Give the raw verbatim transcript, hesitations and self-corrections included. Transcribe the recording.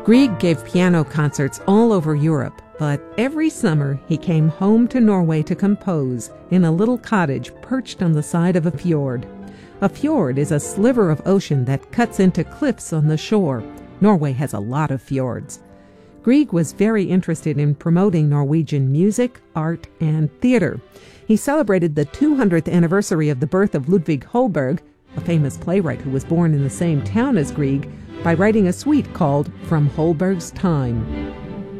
Grieg gave piano concerts all over Europe, but every summer he came home to Norway to compose in a little cottage perched on the side of a fjord. A fjord is a sliver of ocean that cuts into cliffs on the shore. Norway has a lot of fjords. Grieg was very interested in promoting Norwegian music, art, and theater. He celebrated the two hundredth anniversary of the birth of Ludvig Holberg, a famous playwright who was born in the same town as Grieg, by writing a suite called From Holberg's Time.